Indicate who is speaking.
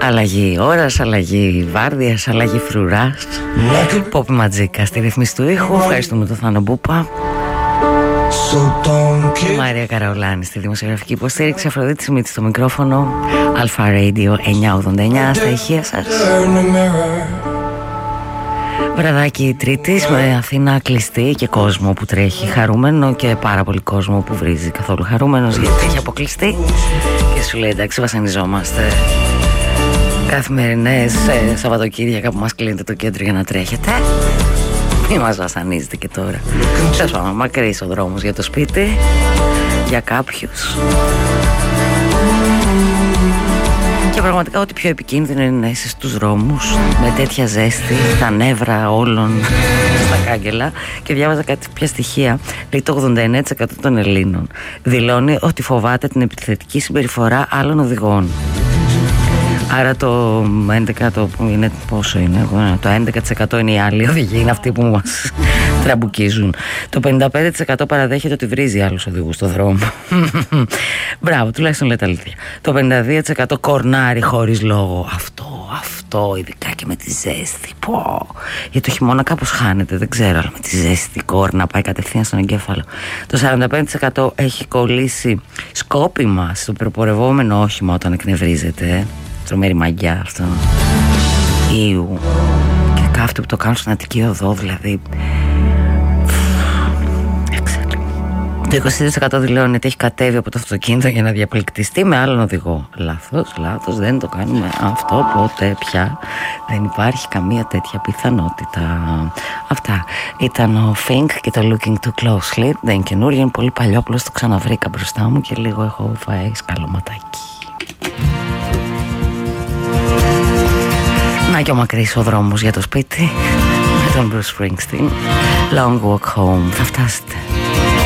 Speaker 1: Αλλαγή ώρας, αλλαγή βάρδιας, αλλαγή φρουράς. Πόπι Ματζίκα στη ρυθμίση του ήχου. Ευχαριστούμε τον Θάνο Μπούπα. Η Μαρία Καραολάνη στη δημοσιογραφική υποστήριξη. Αφροδίτη Σμίτ στο μικρόφωνο. Αλφα Radio 989 στα ηχεία σας. Βραδάκι Τρίτης με Αθήνα κλειστή και κόσμο που τρέχει χαρούμενο και πάρα πολύ κόσμο που βρίζει καθόλου χαρούμενος γιατί έχει αποκλειστεί και σου λέει εντάξει βασανιζόμαστε καθημερινές Σαββατοκύριακα που μας κλείνετε το κέντρο για να τρέχετε. Μη μας βασανίζετε και τώρα. Τέλος πάντων, μακρύς ο δρόμος για το σπίτι για κάποιους. Και πραγματικά ό,τι πιο επικίνδυνο είναι να είσαι στους δρόμους με τέτοια ζέστη, τα νεύρα όλων στα κάγκελα. Και διάβαζα κάποια στοιχεία. Λέει το 89% των Ελλήνων δηλώνει ότι φοβάται την επιθετική συμπεριφορά άλλων οδηγών. Άρα το 11% που είναι, πόσο είναι, το 11% είναι οι άλλοι οδηγοί, είναι αυτοί που μας τραμπουκίζουν. Το 55% παραδέχεται ότι βρίζει άλλους οδηγούς στο δρόμο. Μπράβο, τουλάχιστον λέτε αλήθεια. Το 52% κορνάρει χωρίς λόγο. Αυτό, ειδικά και με τη ζέστη. Πω. Γιατί το χειμώνα κάπως χάνεται, δεν ξέρω, αλλά με τη ζέστη κόρνα πάει κατευθείαν στον εγκέφαλο. Το 45% έχει κολλήσει σκόπιμα στο προπορευόμενο όχημα όταν εκνευρίζεται. Τρομερή μαγιά αυτό. Ιου. Και αυτοί που το κάνουν στην Αττική Οδό, δηλαδή. Το 20% δηλώνει ότι έχει κατέβει από το αυτοκίνητο για να διαπληκτιστεί με άλλον οδηγό. Λάθος, δεν το κάνουμε αυτό ποτέ πια. Δεν υπάρχει καμία τέτοια πιθανότητα. Αυτά ήταν ο Fink και το Looking Too Closely. Δεν είναι καινούργιο, είναι πολύ παλιό, απλώς το ξαναβρήκα μπροστά μου και λίγο έχω φάει σκαλωματάκι. Να και ο μακρύς ο δρόμος για το σπίτι με τον Bruce Springsteen. Long walk home. Θα φτάσετε.